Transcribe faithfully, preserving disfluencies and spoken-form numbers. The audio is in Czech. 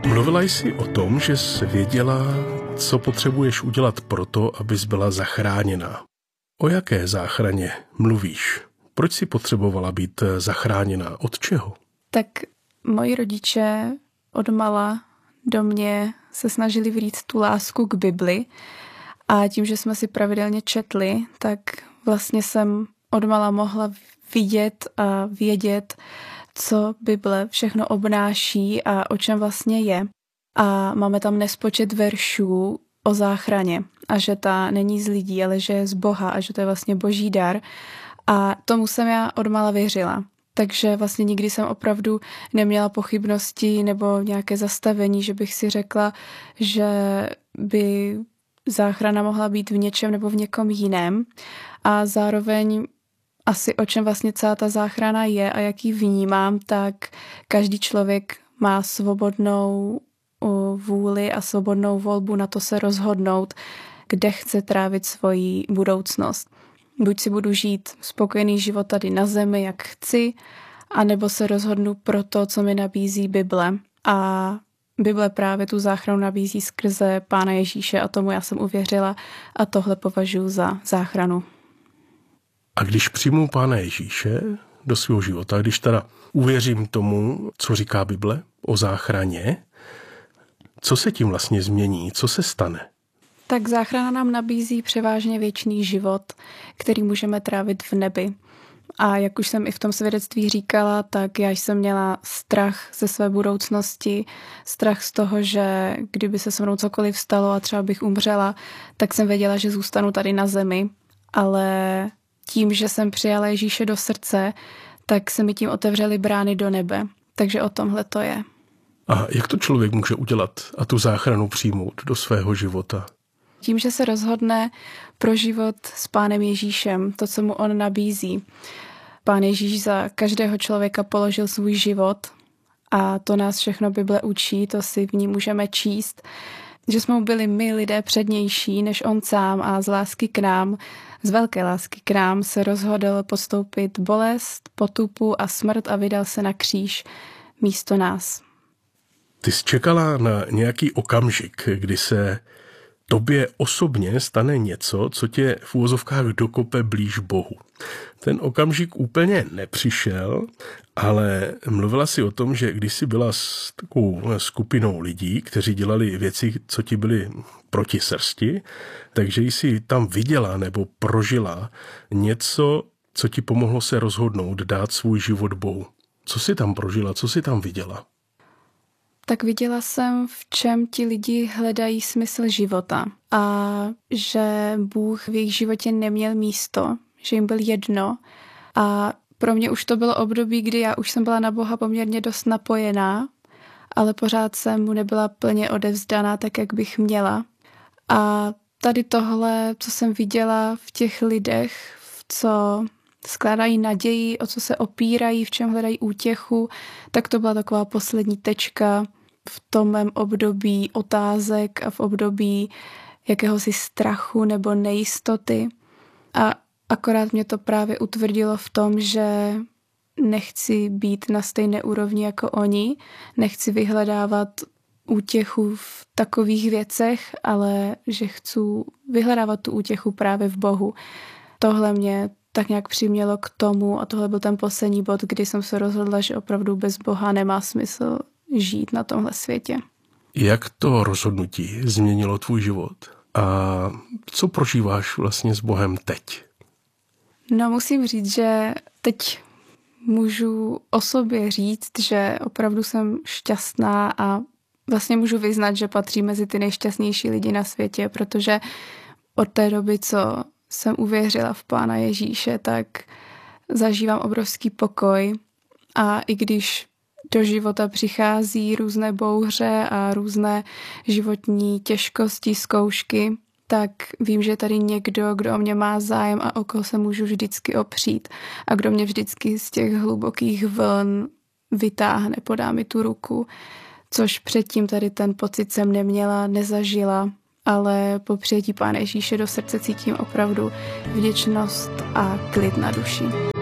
Mluvila jsi o tom, že jsi věděla, co potřebuješ udělat proto, abys byla zachráněna. O jaké záchraně mluvíš? Proč jsi potřebovala být zachráněna? Od čeho? Tak moji rodiče odmala do mě se snažili vrít tu lásku k Bibli a tím, že jsme si pravidelně četli, tak vlastně jsem odmala mohla vidět a vědět, co Bible všechno obnáší a o čem vlastně je. A máme tam nespočet veršů o záchraně a že ta není z lidí, ale že je z Boha a že to je vlastně boží dar. A tomu jsem já odmala věřila. Takže vlastně nikdy jsem opravdu neměla pochybnosti nebo nějaké zastavení, že bych si řekla, že by záchrana mohla být v něčem nebo v někom jiném. A zároveň asi o čem vlastně celá ta záchrana je a jak ji vnímám, tak každý člověk má svobodnou vůli a svobodnou volbu na to se rozhodnout, kde chce trávit svoji budoucnost. Buď si budu žít spokojený život tady na zemi, jak chci, anebo se rozhodnu pro to, co mi nabízí Bible. A Bible právě tu záchranu nabízí skrze Pána Ježíše a tomu já jsem uvěřila a tohle považuji za záchranu. A když přijmu Pána Ježíše do svého života, když teda uvěřím tomu, co říká Bible o záchraně, co se tím vlastně změní, co se stane? Tak záchrana nám nabízí převážně věčný život, který můžeme trávit v nebi. A jak už jsem i v tom svědectví říkala, tak já jsem měla strach ze své budoucnosti, strach z toho, že kdyby se se mnou cokoliv stalo a třeba bych umřela, tak jsem věděla, že zůstanu tady na zemi. Ale tím, že jsem přijala Ježíše do srdce, tak se mi tím otevřely brány do nebe. Takže o tomhle to je. A jak to člověk může udělat a tu záchranu přijmout do svého života? Tím, že se rozhodne pro život s Pánem Ježíšem, to, co mu on nabízí. Pán Ježíš za každého člověka položil svůj život a to nás všechno Bible učí, to si v ní můžeme číst, že jsme mu byli my lidé přednější než on sám a z lásky k nám, z velké lásky k nám se rozhodl podstoupit bolest, potupu a smrt a vydal se na kříž místo nás. Ty jsi čekala na nějaký okamžik, kdy se tobě osobně stane něco, co tě v uvozovkách dokope blíž Bohu. Ten okamžik úplně nepřišel, ale mluvila si o tom, že když jsi byla s takovou skupinou lidí, kteří dělali věci, co ti byly proti srsti, takže jsi tam viděla nebo prožila něco, co ti pomohlo se rozhodnout, dát svůj život Bohu. Co jsi tam prožila, co jsi tam viděla? Tak viděla jsem, v čem ti lidi hledají smysl života a že Bůh v jejich životě neměl místo, že jim byl jedno a pro mě už to bylo období, kdy já už jsem byla na Boha poměrně dost napojená, ale pořád jsem mu nebyla plně odevzdaná tak, jak bych měla. A tady tohle, co jsem viděla v těch lidech, v co skládají naději, o co se opírají, v čem hledají útěchu, tak to byla taková poslední tečka v tom mém období otázek a v období jakéhosi strachu nebo nejistoty. A akorát mě to právě utvrdilo v tom, že nechci být na stejné úrovni jako oni, nechci vyhledávat útěchu v takových věcech, ale že chci vyhledávat tu útěchu právě v Bohu. Tohle mě tak nějak přimělo k tomu a tohle byl ten poslední bod, kdy jsem se rozhodla, že opravdu bez Boha nemá smysl žít na tomhle světě. Jak to rozhodnutí změnilo tvůj život? A co prožíváš vlastně s Bohem teď? No musím říct, že teď můžu o sobě říct, že opravdu jsem šťastná a vlastně můžu vyznat, že patří mezi ty nejšťastnější lidi na světě, protože od té doby, co jsem uvěřila v Pána Ježíše, tak zažívám obrovský pokoj a i když do života přichází různé bouře a různé životní těžkosti, zkoušky, tak vím, že je tady někdo, kdo o mě má zájem a o koho se můžu vždycky opřít a kdo mě vždycky z těch hlubokých vln vytáhne, podá mi tu ruku, což předtím tady ten pocit jsem neměla, nezažila, ale po přijetí Pána Ježíše do srdce cítím opravdu vděčnost a klid na duši.